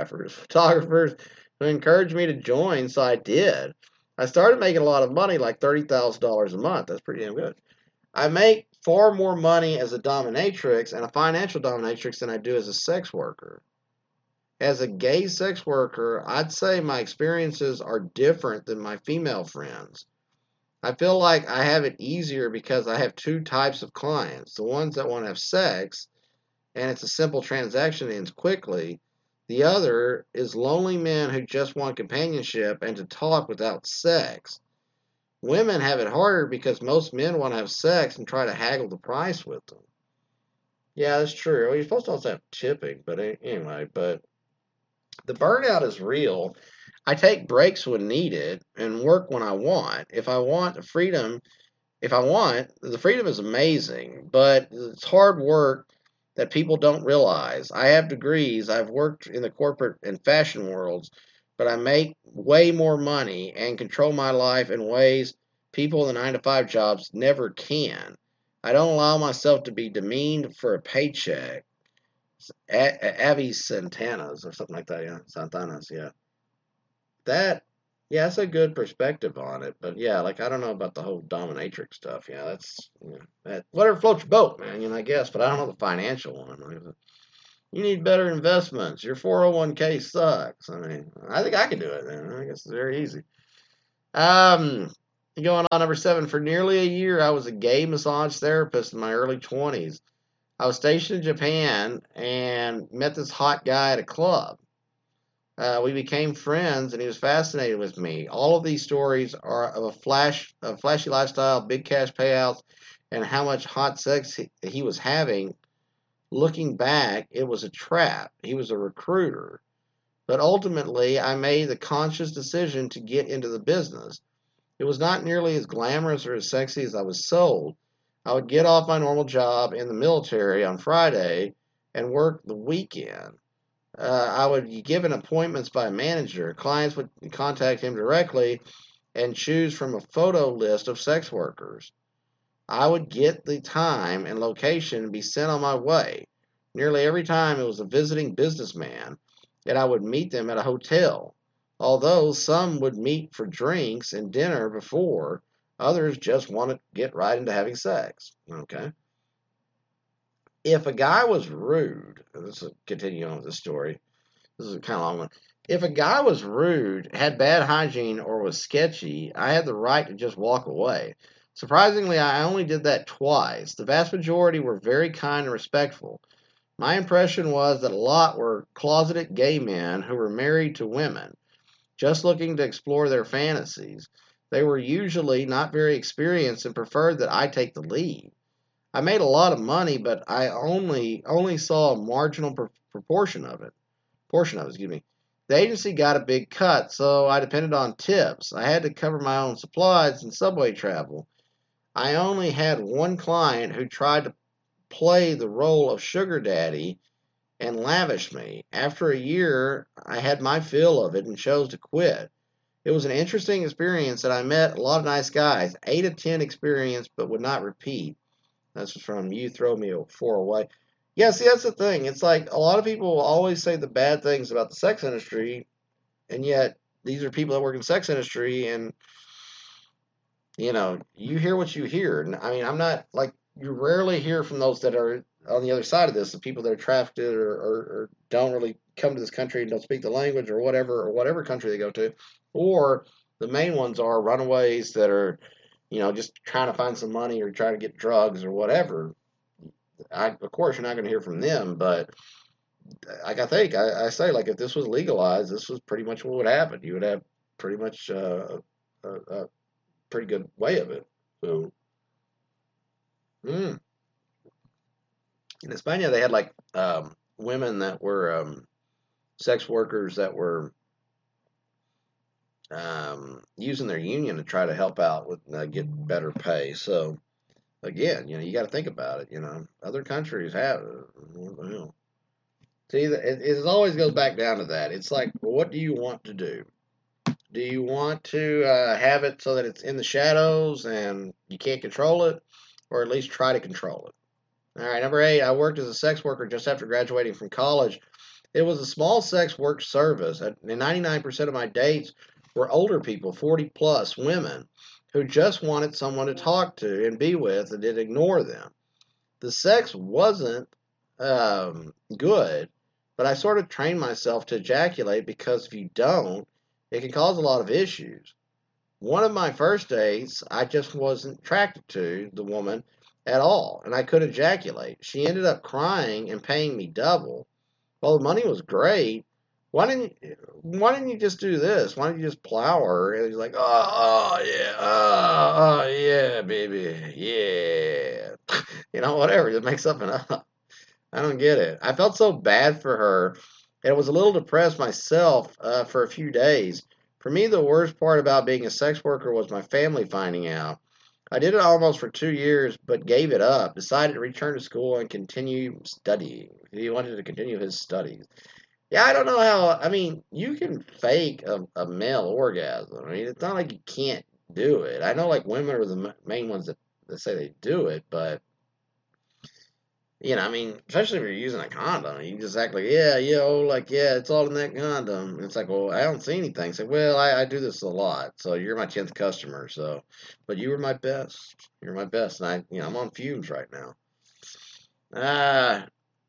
who encouraged me to join, so I did. I started making a lot of money, like $30,000 a month. That's pretty damn good. I make far more money as a dominatrix and a financial dominatrix than I do as a sex worker. As a gay sex worker, I'd say my experiences are different than my female friends. I feel like I have it easier because I have 2 types of clients. The ones that want to have sex, and it's a simple transaction that ends quickly. The other is lonely men who just want companionship and to talk without sex. Women have it harder because most men want to have sex and try to haggle the price with them. Yeah, that's true. Well, you're supposed to also have tipping, but anyway, but the burnout is real. I take breaks when needed and work when I want. The freedom is amazing, but it's hard work that people don't realize. I have degrees. I've worked in the corporate and fashion worlds, but I make way more money and control my life in ways people in the 9-to-5 jobs never can. I don't allow myself to be demeaned for a paycheck. Avi Santanas or something like that, yeah. Santanas, yeah. That's a good perspective on it. But yeah, like I don't know about the whole dominatrix stuff. Yeah, that whatever floats your boat, man. I guess. But I don't know the financial one. You need better investments. Your 401k sucks. I mean, I think I can do it then. I guess it's very easy. Um, Going on number 7. For nearly a year, I was a gay massage therapist in my early 20s. I was stationed in Japan and met this hot guy at a club. We became friends, and he was fascinated with me. All of these stories are of a flashy lifestyle, big cash payouts, and how much hot sex he was having. Looking back, it was a trap. He was a recruiter. But ultimately, I made the conscious decision to get into the business. It was not nearly as glamorous or as sexy as I was sold. I would get off my normal job in the military on Friday and work the weekend. I would be given appointments by a manager. Clients would contact him directly and choose from a photo list of sex workers. I would get the time and location and be sent on my way. Nearly every time it was a visiting businessman, and I would meet them at a hotel. Although some would meet for drinks and dinner before, others just want to get right into having sex. Okay. If a guy was rude, let's continue on with the story. This is a kind of long one. If a guy was rude, had bad hygiene, or was sketchy, I had the right to just walk away. Surprisingly, I only did that twice. The vast majority were very kind and respectful. My impression was that a lot were closeted gay men who were married to women, just looking to explore their fantasies. They were usually not very experienced and preferred that I take the lead. I made a lot of money, but I only saw a marginal portion of it, excuse me. The agency got a big cut, so I depended on tips. I had to cover my own supplies and subway travel. I only had one client who tried to play the role of sugar daddy and lavish me. After a year, I had my fill of it and chose to quit. It was an interesting experience, and I met a lot of nice guys. 8 of 10 experience, but would not repeat. That's from You Throw Me a Four Away. Yeah, see, that's the thing. It's like a lot of people will always say the bad things about the sex industry, and yet these are people that work in the sex industry, and you hear what you hear. And I mean, I'm not like you rarely hear from those that are on the other side of this, the people that are trafficked or don't really come to this country and don't speak the language or whatever country they go to, or the main ones are runaways that are just trying to find some money or trying to get drugs or whatever. Of course, you're not going to hear from them, but like I say, like if this was legalized, this was pretty much what would happen. You would have pretty much a pretty good way of it. So, mm. In España, they had like women that were sex workers that were using their union to try to help out with get better pay. So again, you got to think about it. Other countries have it. See, it always goes back down to that. It's like, well, what do you want to do? Do you want to have it so that it's in the shadows and you can't control it, or at least try to control it? All right, number 8, I worked as a sex worker just after graduating from college. It was a small sex work service, and 99% of my dates were older people, 40 plus women, who just wanted someone to talk to and be with and didn't ignore them. The sex wasn't good, but I sort of trained myself to ejaculate because if you don't, it can cause a lot of issues. One of my first dates, I just wasn't attracted to the woman at all, and I couldn't ejaculate. She ended up crying and paying me double. Well, the money was great. Why didn't you just do this? Why didn't you just plow her? And he's like, oh yeah, oh yeah, baby, yeah, whatever. Just make something up. I don't get it. I felt so bad for her, and was a little depressed myself for a few days. For me, the worst part about being a sex worker was my family finding out. I did it almost for 2 years, but gave it up. Decided to return to school and continue studying. He wanted to continue his studies. Yeah, I don't know how. I mean, you can fake a male orgasm. I mean, it's not like you can't do it. I know, like, women are the main ones that say they do it, but I mean, especially if you're using a condom, you just act like, yeah, like, yeah, it's all in that condom. And it's like, well, I don't see anything. It's like, well, I do this a lot, so you're my 10th customer, so, but you were my best. You're my best, and I'm on fumes right now. Uh,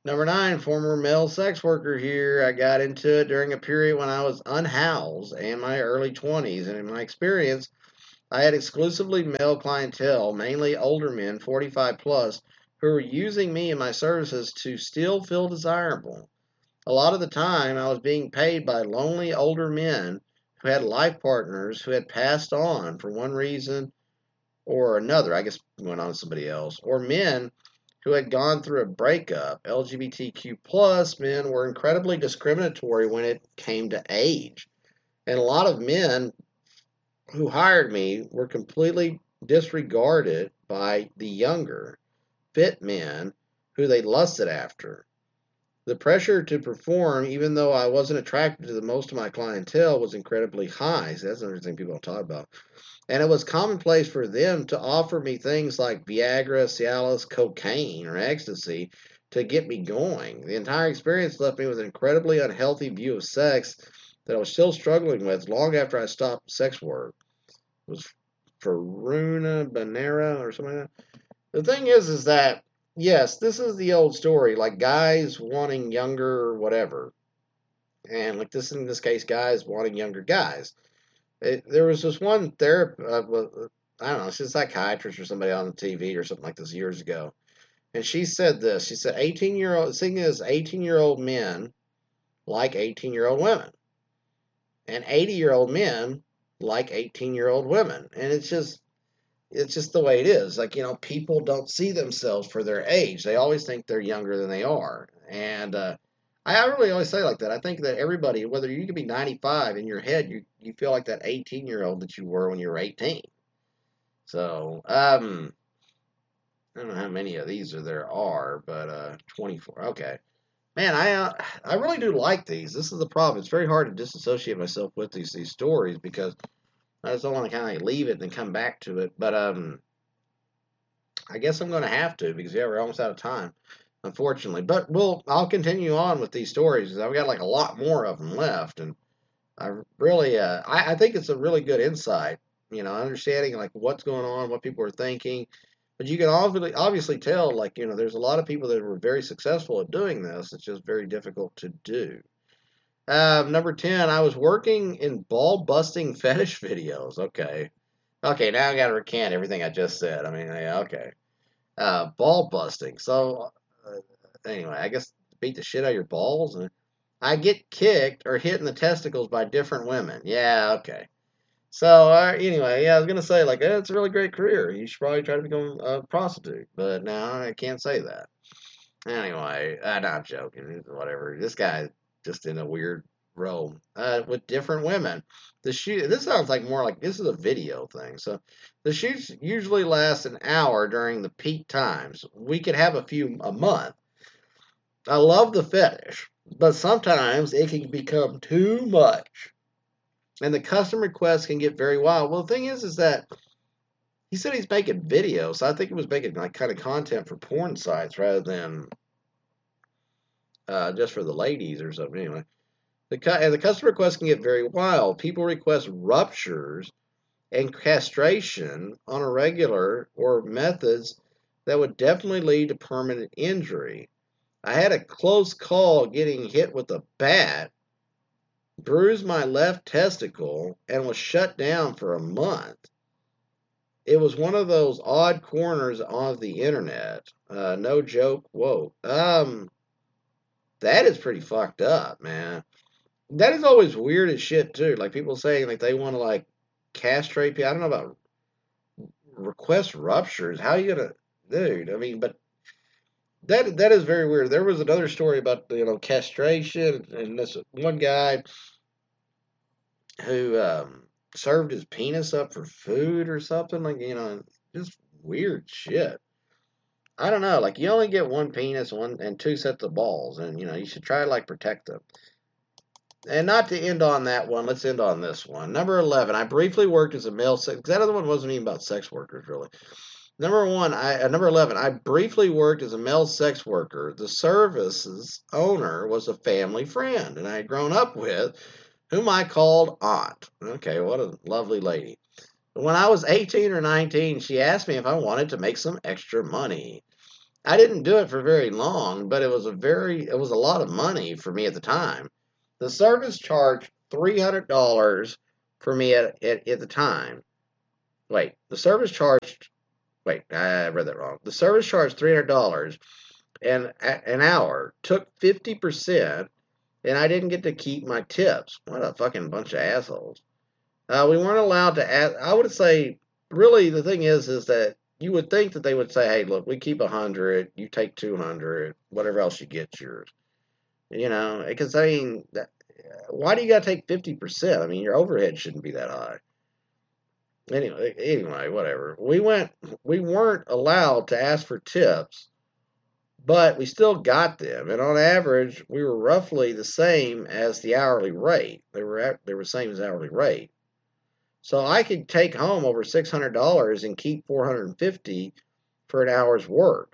Number 9, former male sex worker here. I got into it during a period when I was unhoused and my early 20s, and in my experience, I had exclusively male clientele, mainly older men, 45 plus, who were using me and my services to still feel desirable. A lot of the time, I was being paid by lonely older men who had life partners who had passed on for one reason or another. I guess went on to somebody else, or men who had gone through a breakup. LGBTQ plus men were incredibly discriminatory when it came to age. And a lot of men who hired me were completely disregarded by the younger, fit men who they lusted after. The pressure to perform, even though I wasn't attracted to the most of my clientele, was incredibly high. So that's another thing people don't talk about. And it was commonplace for them to offer me things like Viagra, Cialis, cocaine, or ecstasy to get me going. The entire experience left me with an incredibly unhealthy view of sex that I was still struggling with long after I stopped sex work. It was Faruna Banera or something like that. The thing is that, yes, this is the old story, like guys wanting younger whatever. And like this, in this case, guys wanting younger guys. There was this one therapist, I don't know, she's a psychiatrist or somebody on the TV or something like this years ago. And she said this. She said 18-year-old, the thing is 18-year-old men like 18-year-old women. And 80-year-old men like 18-year-old women. And it's just the way it is. Like, people don't see themselves for their age. They always think they're younger than they are. And I really always say like that. I think that everybody, whether you could be 95 in your head, you feel like that 18-year-old that you were when you were 18. So, I don't know how many of these there are, but 24. Okay. Man, I really do like these. This is the problem. It's very hard to disassociate myself with these stories because I just don't want to kind of like leave it and then come back to it. But I guess I'm going to have to because yeah, we're almost out of time, unfortunately. But I'll continue on with these stories because I've got like a lot more of them left, and I really I think it's a really good insight. Understanding like what's going on, what people are thinking. But you can obviously tell, like, there's a lot of people that were very successful at doing this. It's just very difficult to do. Number 10, I was working in ball busting fetish videos. Okay. Okay, now I got to recant everything I just said. I mean, yeah, okay. Ball busting. So, anyway, I guess beat the shit out of your balls. And I get kicked or hit in the testicles by different women. Yeah, okay. So, anyway, yeah, I was going to say, like, it's a really great career. You should probably try to become a prostitute. But now I can't say that. Anyway, I'm not joking. Whatever. This guy just in a weird role with different women. The shoot. This sounds like more like this is a video thing. So the shoots usually last an hour during the peak times. We could have a few a month. I love the fetish, but sometimes it can become too much, and the custom requests can get very wild. Well, the thing is that he said he's making videos, so I think he was making like kind of content for porn sites rather than just for the ladies or something. Anyway, the custom requests can get very wild. People request ruptures and castration on a regular or methods that would definitely lead to permanent injury. I had a close call getting hit with a bat, bruised my left testicle, and was shut down for a month. It was one of those odd corners of the internet. No joke. Whoa. That is pretty fucked up, man. That is always weird as shit too. Like people saying like they want to like castrate people. I don't know about request ruptures. How you gonna, dude? I mean, but that is very weird. There was another story about castration, and this one guy who served his penis up for food or something like just weird shit. I don't know. Like you only get one penis, one and two sets of balls, and you should try to like protect them. And not to end on that one, let's end on this one. Number 11, I briefly worked as a male sex. That other one wasn't even about sex workers, really. Number 11, I briefly worked as a male sex worker. The service's owner was a family friend, and I had grown up with, whom I called Aunt. Okay, what a lovely lady. When I was 18 or 19, she asked me if I wanted to make some extra money. I didn't do it for very long, but it was a lot of money for me at the time. The service charged $300 for me at the time. Wait, the service charged. Wait, I read that wrong. The service charged $300 and an hour took 50%, and I didn't get to keep my tips. What a fucking bunch of assholes. We weren't allowed to add. I would say, really, the thing is that you would think that they would say, "Hey, look, we keep 100, you take 200, whatever else you get, yours." Because I mean, why do you got to take 50%? I mean, your overhead shouldn't be that high. Anyway, whatever. We weren't allowed to ask for tips, but we still got them, and on average, we were roughly the same as the hourly rate. They were same as hourly rate. So I could take home over $600 and keep 450 for an hour's work.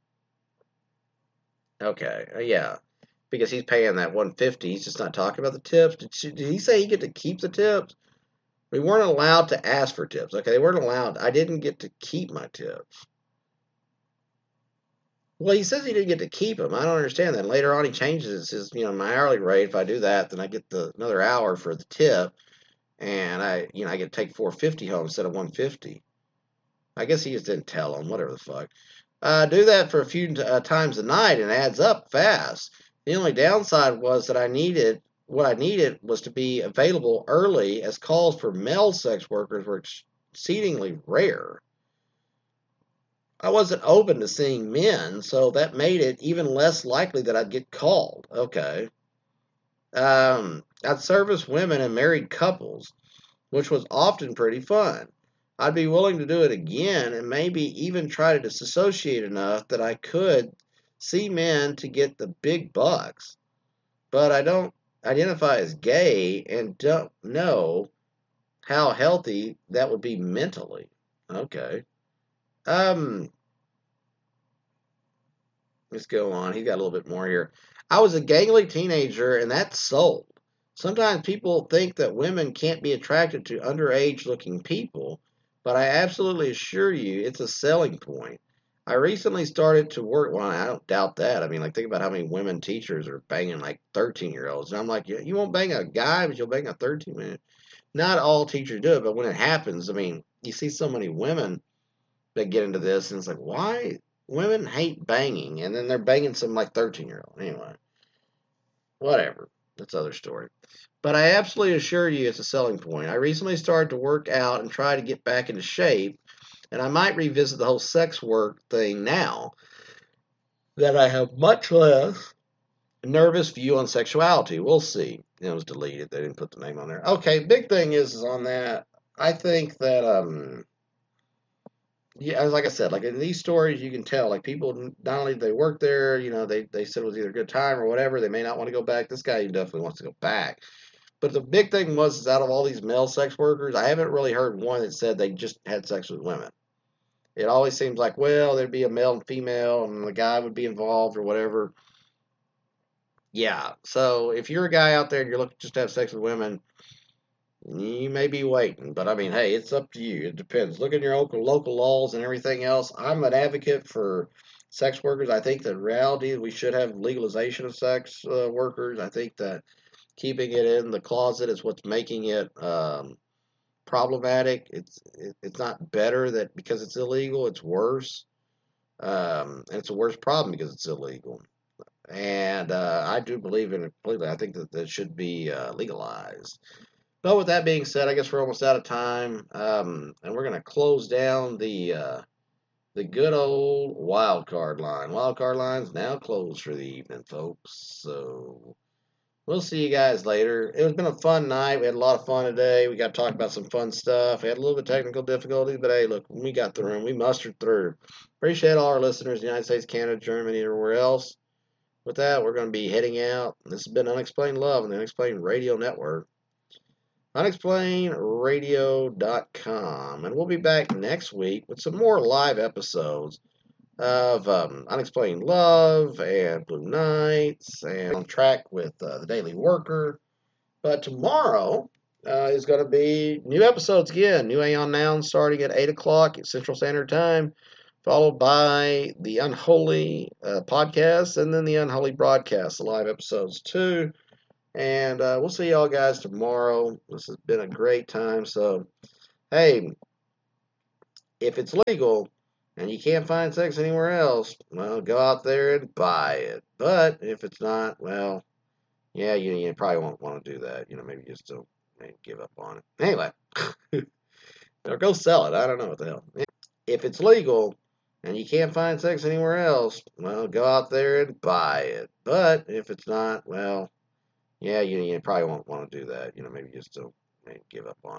Okay, yeah, because he's paying that 150. He's just not talking about the tips. Did he say he get to keep the tips? We weren't allowed to ask for tips. Okay, they weren't allowed. I didn't get to keep my tips. Well, he says he didn't get to keep them. I don't understand that. Later on, he changes it. Says, my hourly rate. If I do that, then I get another hour for the tip, and I get to take 450 home instead of 150. I guess he just didn't tell him. Whatever the fuck. Do that for a few times a night and it adds up fast. The only downside was that what I needed was to be available early, as calls for male sex workers were exceedingly rare. I wasn't open to seeing men, so that made it even less likely that I'd get called. Okay. I'd service women and married couples, which was often pretty fun. I'd be willing to do it again and maybe even try to disassociate enough that I could see men to get the big bucks. But I don't identify as gay and don't know how healthy that would be mentally. Okay. Um, let's go on. He's got a little bit more here. I was a gangly teenager and that sold. Sometimes people think that women can't be attracted to underage looking people, but I absolutely assure you it's a selling point. I recently started to work. Well, I don't doubt that. I mean, like, think about how many women teachers are banging like 13-year-olds. And I'm like, you won't bang a guy, but you'll bang a 13-year-old. Not all teachers do it, but when it happens, I mean, you see so many women that get into this, and it's like, why? Women hate banging, and then they're banging some like 13-year-old. Anyway, whatever. That's another story. But I absolutely assure you it's a selling point. I recently started to work out and try to get back into shape, and I might revisit the whole sex work thing now that I have much less nervous view on sexuality. We'll see. It was deleted. They didn't put the name on there. Okay, big thing is on that. I think that yeah, like I said, like in these stories, you can tell, like people not only they work there, they said it was either a good time or whatever. They may not want to go back. This guy definitely wants to go back. But the big thing was, is out of all these male sex workers, I haven't really heard one that said they just had sex with women. It always seems like, well, there'd be a male and female, and the guy would be involved or whatever. Yeah. So if you're a guy out there and you're looking just to have sex with women, you may be waiting. But I mean, hey, it's up to you. It depends. Look at your local laws and everything else. I'm an advocate for sex workers. I think that in reality we should have legalization of sex workers. I think that keeping it in the closet is what's making it problematic. It's not better that because it's illegal, it's worse, and it's a worse problem because it's illegal. And I do believe in it completely. I think that should be legalized. But with that being said, I guess we're almost out of time, and we're gonna close down the good old wild card line. Wild card line's now closed for the evening, folks. So we'll see you guys later. It has been a fun night. We had a lot of fun today. We got to talk about some fun stuff. We had a little bit of technical difficulties, but hey, look, we got through them. We mustered through. Appreciate all our listeners in the United States, Canada, Germany, and everywhere else. With that, we're going to be heading out. This has been Unexplained Love on the Unexplained Radio Network. UnexplainedRadio.com. And we'll be back next week with some more live episodes of Unexplained Love and Blue Nights and on track with The Daily Worker. But tomorrow is going to be new episodes again. New Aeon Noun starting at 8 o'clock Central Standard Time followed by the Unholy podcast, and then the Unholy broadcast, the live episodes too. And we'll see y'all guys tomorrow. This has been a great time. So, hey, if it's legal and you can't find sex anywhere else, well, go out there and buy it. But if it's not, well, yeah, you probably won't want to do that. Maybe just don't maybe give up on it. Anyway, or go sell it. I don't know what the hell. If it's legal and you can't find sex anywhere else, well, go out there and buy it. But if it's not, well, yeah, you probably won't want to do that. Maybe just don't maybe give up on it.